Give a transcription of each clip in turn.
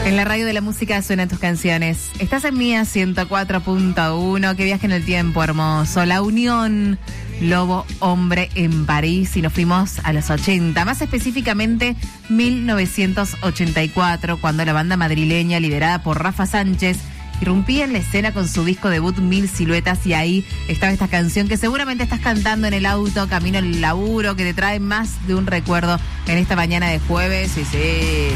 En la radio de la música suenan tus canciones. Estás en Mía 104.1. Qué viaje en el tiempo hermoso. La unión lobo-hombre en París y nos fuimos a los 80. Más específicamente 1984, cuando la banda madrileña liderada por Rafa Sánchez irrumpía en la escena con su disco debut 1000 Siluetas, y ahí estaba esta canción que seguramente estás cantando en el auto, camino al laburo, que te trae más de un recuerdo en esta mañana de jueves. Sí, sí.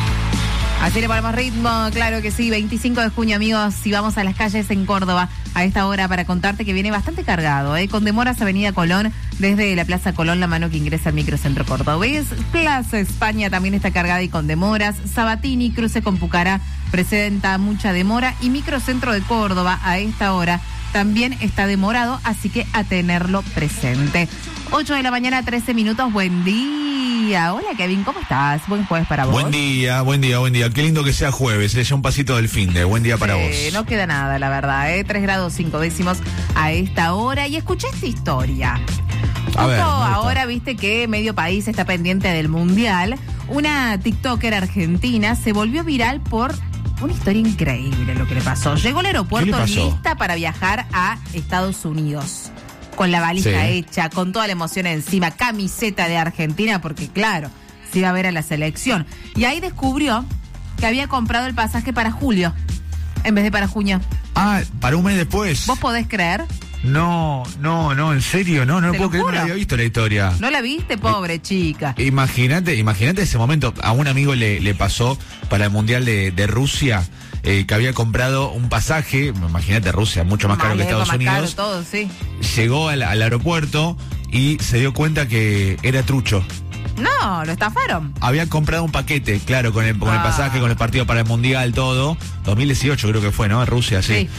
Así le ponemos ritmo, claro que sí. 25 de junio, amigos, y vamos a las calles en Córdoba a esta hora para contarte que viene bastante cargado, con demoras Avenida Colón, desde la Plaza Colón, la mano que ingresa al microcentro cordobés. Plaza España también está cargada y con demoras. Sabatini, cruce con Pucará, presenta mucha demora, y microcentro de Córdoba a esta hora también está demorado, así que a tenerlo presente. 8 de la mañana, 13 minutos, buen día. Hola, Kevin, ¿cómo estás? Buen jueves para vos. Buen día. Qué lindo que sea jueves, ya un pasito del fin de. Buen día para vos. No queda nada, la verdad, 3 grados 5 décimos a esta hora. Y escuché esta historia. Justo ahora, viste que medio país está pendiente del Mundial. Una TikToker argentina se volvió viral por una historia increíble lo que le pasó. Llegó al aeropuerto lista para viajar a Estados Unidos, con la valija hecha, con toda la emoción encima, camiseta de Argentina, porque claro, se iba a ver a la selección. Y ahí descubrió que había comprado el pasaje para julio, en vez de para junio. Ah, para un mes después. ¿Vos podés creer? No, en serio, no lo puedo creer, no la había visto la historia. ¿No la viste, pobre chica? Imagínate ese momento. A un amigo le pasó para el Mundial de Rusia, que había comprado un pasaje. Imagínate, Rusia, mucho más caro que Estados Unidos. Caro todo, sí. Llegó al aeropuerto y se dio cuenta que era trucho. No, lo estafaron. Había comprado un paquete, claro, con el pasaje, con el partido para el Mundial, todo. 2018 creo que fue, ¿no? En Rusia, sí.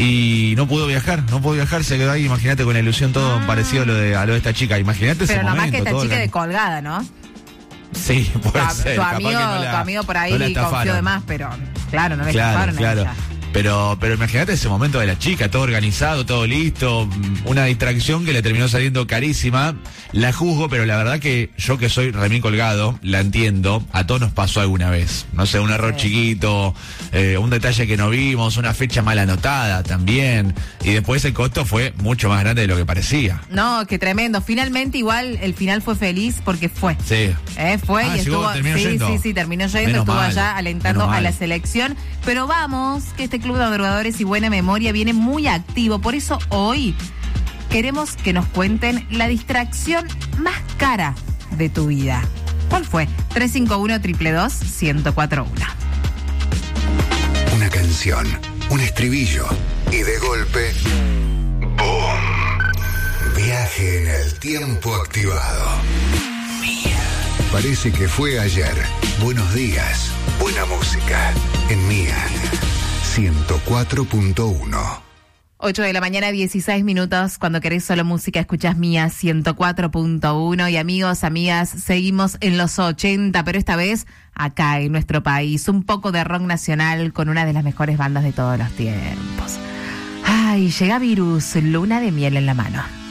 Y no pudo viajar, se quedó ahí, imagínate, con la ilusión, todo parecido a lo de esta chica. Imagínate ese momento. Pero nomás que esta chica de colgada, ¿no? Sí, puede ser. Tu amigo por ahí confió de más, pero claro, no le estafaron a ella. Pero imagínate ese momento de la chica, todo organizado, todo listo, una distracción que le terminó saliendo carísima. La juzgo, pero la verdad que yo, que soy remil colgado, la entiendo. A todos nos pasó alguna vez. No sé, un error chiquito, un detalle que no vimos, una fecha mal anotada también. Y después el costo fue mucho más grande de lo que parecía. No, qué tremendo. Finalmente igual el final fue feliz porque fue. Sí. Fue y estuvo. Terminó yendo. Sí, terminó yendo, estuvo allá alentando a la selección. Pero vamos, que este Club de Madrugadores y Buena Memoria viene muy activo. Por eso hoy queremos que nos cuenten la distracción más cara de tu vida. ¿Cuál fue? 351-222-1041. Una canción, un estribillo y de golpe, ¡boom! Viaje en el tiempo activado. Parece que fue ayer. Buenos días. Buena música. En Mía 104.1. 8 de la mañana, 16 minutos. Cuando querés solo música, escuchás Mía 104.1. Y amigos, amigas, seguimos en los 80, pero esta vez acá en nuestro país. Un poco de rock nacional con una de las mejores bandas de todos los tiempos. Ay, llega Virus, Luna de Miel en la mano.